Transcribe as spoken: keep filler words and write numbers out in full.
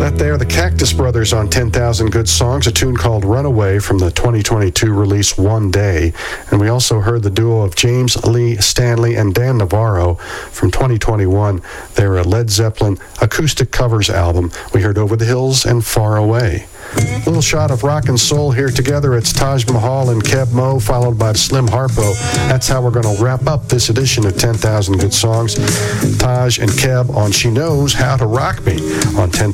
That there, the Cactus Brothers on ten thousand Good Songs, a tune called Runaway from the twenty twenty-two release One Day. And we also heard the duo of James Lee Stanley and Dan Navarro from twenty twenty-one, their Led Zeppelin acoustic covers album. We heard Over the Hills and Far Away. A little shot of rock and soul here together. It's Taj Mahal and Keb Mo, followed by Slim Harpo. That's how we're going to wrap up this edition of ten thousand Good Songs. Taj and Keb on She Knows How to Rock Me on ten thousand.